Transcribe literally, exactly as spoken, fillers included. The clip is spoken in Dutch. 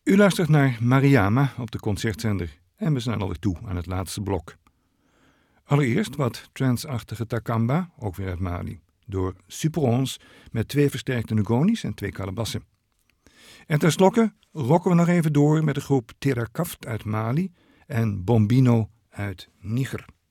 U luistert naar Mariama op de Concertzender en we zijn alweer toe aan het laatste blok. Allereerst wat transachtige takamba, ook weer uit Mali, door Super onze met twee versterkte ngoni's en twee kalebassen. En tenslotte rocken we nog even door met de groep Terakaft uit Mali en Bombino uit Niger.